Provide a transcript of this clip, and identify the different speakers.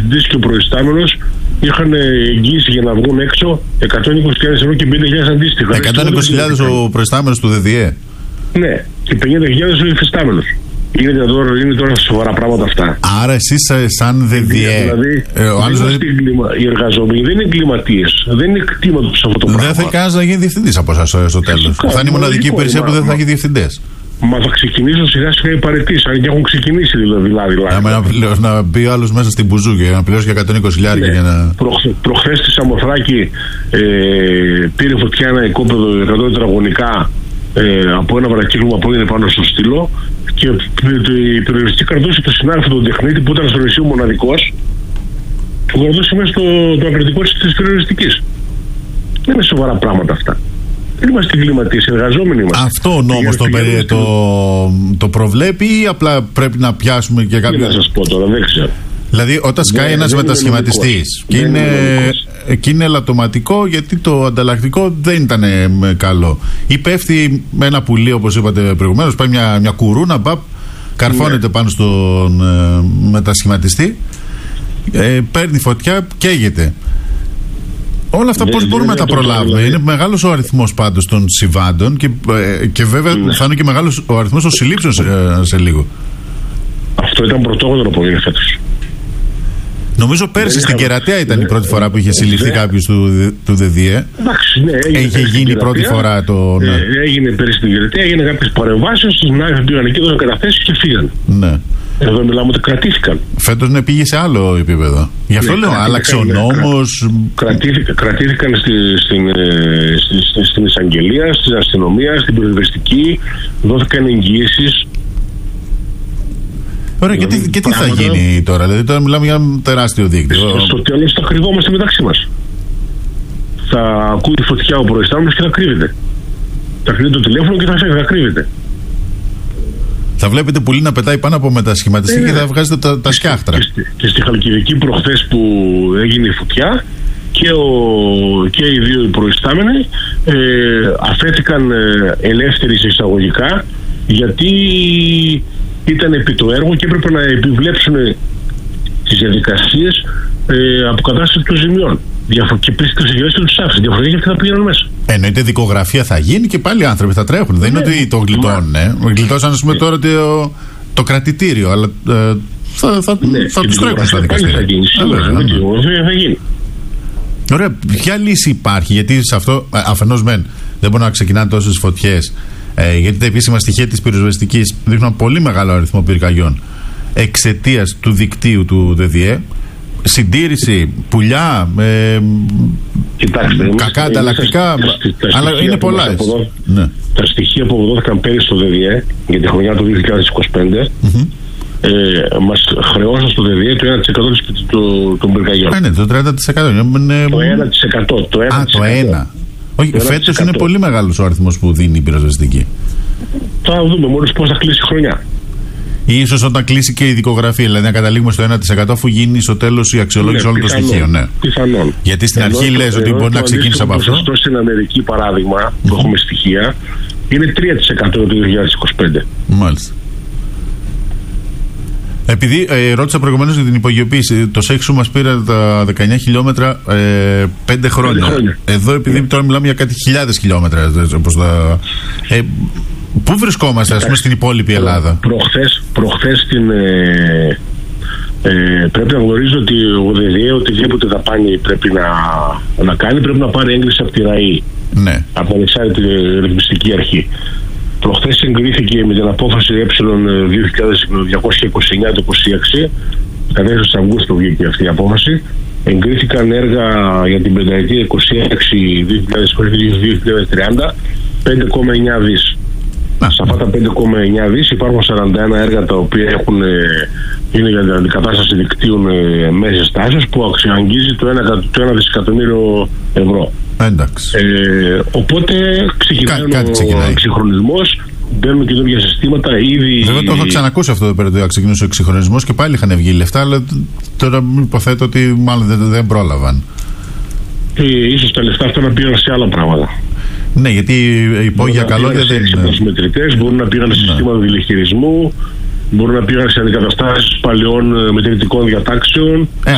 Speaker 1: διευθυντής και ο προϊστάμενος είχαν εγγύηση για να βγουν έξω 120.000 ευρώ και 50.000 αντίστοιχα.
Speaker 2: 120.000 ο προϊστάμενος του ΔΔΕ.
Speaker 1: Ναι, και 50.000 ο υφιστάμενος. Είναι τώρα σοβαρά πράγματα αυτά.
Speaker 2: Άρα εσείς σαν ΔΔΕ.
Speaker 1: Δηλαδή, οι εργαζόμενοι δεν είναι εγκληματίες. Δεν είναι κτήματος σε αυτό το πράγμα.
Speaker 2: Δεν θα κάνει να γίνει διευθυντής από εσάς στο τέλος. Θα είναι η μοναδική υπηρεσία που δεν θα έχει διευθυντές.
Speaker 1: Μα θα ξεκινήσουν σιγά σιγά οι παραιτήσεις, αν και έχουν ξεκινήσει δηλαδή.
Speaker 2: Να μπει ο άλλος μέσα στην μπουζούκια, να πληρώσει για 120.000 για να.
Speaker 1: Προχθές στη Σαμοθράκη πήρε φωτιά ένα οικόπεδο 100 τετραγωνικά από ένα βρακύκλωμα που είναι πάνω στο στήλο και η περιοριστική κρατούσε το συνάδελφο τον τεχνίτη που ήταν στο νησί μοναδικός και τον κρατούσε μέσα στο ακριτικό της περιοριστικής. Δεν είναι σοβαρά πράγματα αυτά. Δεν είμαστε εγκληματίες, εργαζόμενοι είμαστε.
Speaker 2: Αυτό ο νόμος το προβλέπει ή απλά πρέπει να πιάσουμε και κάποιο.
Speaker 1: Τι να σας πω τώρα, δεν ξέρω.
Speaker 2: Δηλαδή όταν σκάει ένας μετασχηματιστής και είναι ελαττωματικό γιατί το ανταλλακτικό δεν ήταν καλό ή πέφτει με ένα πουλί όπως είπατε προηγουμένως, πάει μια κουρούνα, καρφώνεται πάνω στον μετασχηματιστή, παίρνει φωτιά, καίγεται. Όλα αυτά πώς μπορούμε να τα προλάβουμε? Είναι μεγάλος ο αριθμός πάντως των συμβάντων και βέβαια θα είναι και μεγάλος ο αριθμός των συλλήψεων σε λίγο.
Speaker 1: Αυτό ήταν πρωτόγνωρο που έγινε φέτος.
Speaker 2: Νομίζω πέρσι στην Κερατέα ήταν η πρώτη φορά που είχε συλληφθεί κάποιος του ΔΔΕ.
Speaker 1: Εντάξει, ναι,
Speaker 2: είχε γίνει η πρώτη φορά το.
Speaker 1: Ναι. Έγινε πέρσι στην Κερατέα, έγινε κάποιες παρεμβάσεις, στους συνάδελφοι πήγαν εκεί, έδωσαν καταθέσεις και φύγαν.
Speaker 2: Ναι.
Speaker 1: Εδώ μιλάμε ότι κρατήθηκαν.
Speaker 2: Φέτος πήγε σε άλλο επίπεδο. Γι' αυτό λέω, άλλαξε ο νόμος.
Speaker 1: Κρατήθηκαν στην εισαγγελία, στην αστυνομία, στην πυροσβεστική, δόθηκαν εγγυήσεις.
Speaker 2: Ωραία, και τι θα γίνει τώρα? Δηλαδή τώρα μιλάμε για ένα τεράστιο δίκτυο.
Speaker 1: Στο τέλος θα κρυβόμαστε μεταξύ μας. Θα ακούει τη φωτιά ο προϊστάμενος και θα κρύβεται. Θα κρύβει το τηλέφωνο και θα φεύγει, θα κρύβεται. Θα
Speaker 2: βλέπετε πουλί να πετάει πάνω από μετασχηματιστή και θα βγάζετε τα σκιάχτρα.
Speaker 1: Και στη Χαλκιδική προχθές που έγινε η φωτιά και οι δύο προϊστάμενοι αφέθηκαν ελεύθεροι σε εισαγωγικά γιατί ήταν επί το έργο και έπρεπε να επιβλέψουν τις διαδικασίες αποκατάστασης των ζημιών. Και πλήστε τις εγγραφές τους άφησαν. Διαφορετικά και θα πήγαιναν μέσα.
Speaker 2: Εννοείται δικογραφία θα γίνει και πάλι οι άνθρωποι θα τρέχουν. Δεν είναι ότι το γλιτώνουν. Γλιτώσαν, ας πούμε, τώρα το κρατητήριο, αλλά θα τους τρέχουν στα δικαστήρια.
Speaker 1: Θα γίνει, θα γίνει.
Speaker 2: Ωραία, ποια λύση υπάρχει? Γιατί σε αυτό αφενός δεν μπορούν να ξεκινάνε τόσες φωτιές. Γιατί τα επίσημα στοιχεία της πυροσβεστικής δείχνουν πολύ μεγάλο αριθμό πυρκαγιών εξαιτίας του δικτύου του ΔΔΕ. Συντήρηση, πουλιά, κακά ανταλλακτικά, αλλά είναι πολλά.
Speaker 1: Τα στοιχεία που αποδόθηκαν πέρυσι στο ΔΔΕ για τη χρονιά του 2025 μας χρεώσαν στο ΔΔΕ το 1% των πυρκαγιών.
Speaker 2: Ναι, το 30%.
Speaker 1: Το 1%.
Speaker 2: Όχι, φέτος είναι πολύ μεγάλος ο αριθμός που δίνει η πυροσβεστική.
Speaker 1: Θα δούμε μόλις πώς θα κλείσει η χρονιά.
Speaker 2: Ή ίσως όταν κλείσει και η δικογραφία, δηλαδή να καταλήγουμε στο 1% αφού γίνει στο τέλος η αξιολόγηση όλων των στοιχείων. Ναι.
Speaker 1: Πιθανόν.
Speaker 2: Γιατί στην αρχή λες ότι μπορεί να ξεκίνησε από αυτό.
Speaker 1: Το στην Αμερική παράδειγμα που έχουμε στοιχεία είναι 3% το 2025.
Speaker 2: Μάλιστα. Επειδή ρώτησα προηγουμένως για την υπογειοποίηση, το ΣΕΧΣΟΥ μας πήρε τα 19 χιλιόμετρα 5 χρόνια. Εδώ επειδή τώρα μιλάμε για κάτι χιλιάδες χιλιόμετρα. Πού βρισκόμαστε, ας πούμε, στην υπόλοιπη Ελλάδα?
Speaker 1: Προχθές πρέπει να γνωρίζω ότι ο ΔΔΕ οτιδήποτε δαπάνη πρέπει να κάνει πρέπει να πάρει έγκριση από τη ΡΑΗ.
Speaker 2: Ναι.
Speaker 1: Από την ανεξάρτητη ρυθμιστική αρχή. Προχθές εγκρίθηκε με την απόφαση Ε2229 το 26, κατέσταση Αυγούστου βγήκε αυτή η απόφαση. Εγκρίθηκαν έργα για την πενταετία 2026-2030 5,9 δις. Σε αυτά τα 5,9 δις υπάρχουν 41 έργα τα οποία είναι για την αντικατάσταση δικτύων μέσης τάσης που αγγίζει το 1 δισεκατομμύριο ευρώ.
Speaker 2: Εντάξει.
Speaker 1: Οπότε ξεκινάει ο εξυγχρονισμός, μπαίνουν καινούργια συστήματα ήδη.
Speaker 2: Βέβαια το έχω ξανακούσει αυτό το περίπτωμα, ξεκινήσει ο εξυγχρονισμός και πάλι είχαν βγει λεφτά, αλλά τώρα υποθέτω ότι μάλλον δεν πρόλαβαν.
Speaker 1: Ίσως τα λεφτά αυτά να πήγαν σε άλλα πράγματα.
Speaker 2: Ναι, γιατί οι υπόγεια καλώδια δεν είναι.
Speaker 1: Μετρητές μπορούν να πήγαν σε συστήματα τηλεχειρισμού, μπορούν να πήγαν σε αντικαταστάσεις παλαιών μετρητικών διατάξεων.